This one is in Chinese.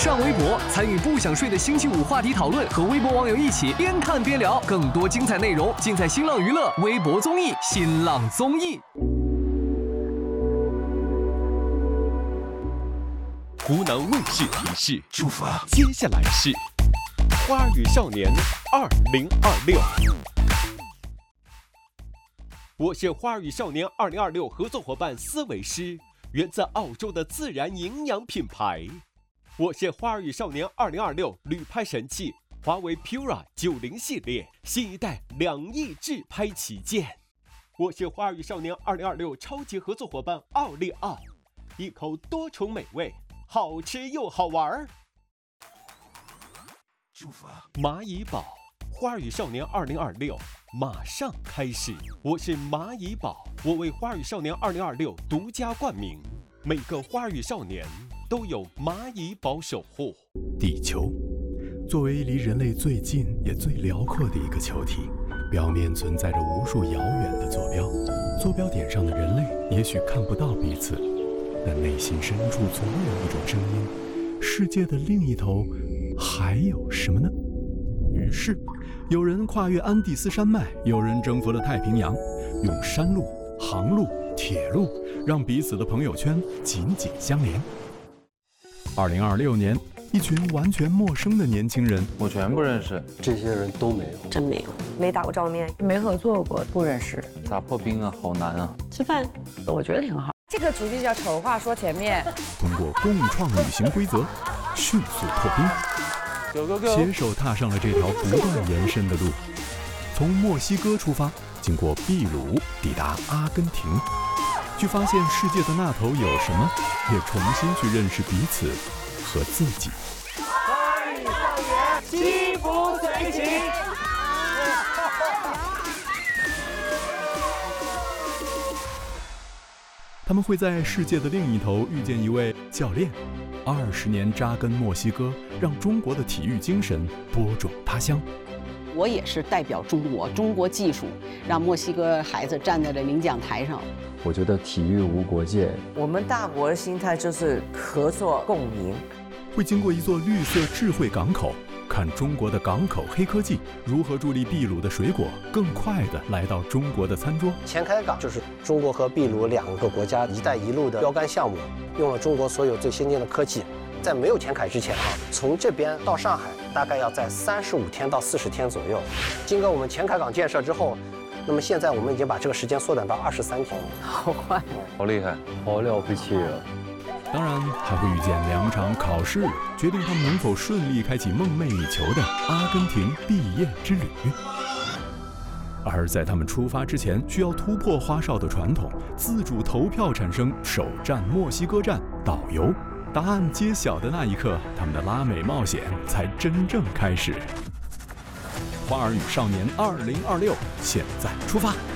上微博参与不想睡的星期五话题讨论，和微博网友一起边看边聊。更多精彩内容尽在新浪娱乐微博综艺新浪综艺。 湖南卫视提示：出发，接下来是花儿与少年2026。我是花儿与少年2026合作伙伴思维师，源自澳洲的自然营养品牌。我是花儿与少年2026旅拍神器华为 Pura 90系列新一代2亿自拍旗舰。我是花儿与少年2026超级合作伙伴奥利奥，一口多重美味，好吃又好玩。蚂蚁堡，花儿与少年2026马上开始。我是蚂蚁堡，我为花儿与少年2026独家冠名，每个花儿与少年都有蚂蚁堡守护。 地球作为离人类最近也最辽阔的一个球体，表面存在着无数遥远的坐标，坐标点上的人类也许看不到彼此，但内心深处总有一种声音，世界的另一头还有什么呢？于是有人跨越安第斯山脉，有人征服了太平洋，用山路、航路、铁路让彼此的朋友圈紧紧相连。2026年，一群完全陌生的年轻人， 我全不认识， 这些人都没有， 真没有，没打过照面， 没合作过，不认识。 打破冰啊，好难啊！ 吃饭， 我觉得挺好。这个主题叫丑话说前面。 通过共创旅行规则，迅速破冰，携手踏上了这条不断延伸的路。从墨西哥出发，经过秘鲁，抵达阿根廷，去发现世界的那头有什么，也重新去认识彼此和自己。 花语少年，西服随行。 他们会在世界的另一头遇见一位教练，20年扎根墨西哥，让中国的体育精神播种他乡。 我也是代表中国技术，让墨西哥孩子站在了领奖台上。 我觉得体育无国界， 我们大国的心态就是合作共赢。 会经过一座绿色智慧港口，看中国的港口黑科技如何助力秘鲁的水果更快地来到中国的餐桌。 前海港就是中国和秘鲁2个国家“一带一路”的标杆项目，用了中国所有最先进的科技。在没有前海之前从这边到上海大概要在35天到40天左右。经过我们前海港建设之后，那么现在我们已经把这个时间缩短到23天。 好快， 好厉害， 好了不起啊！ 当然还会遇见2场考试，决定他们能否顺利开启梦寐以求的阿根廷毕业之旅。而在他们出发之前，需要突破花哨的传统，自主投票产生首站墨西哥站导游。答案揭晓的那一刻，他们的拉美冒险才真正开始。花儿与少年2026，现在出发！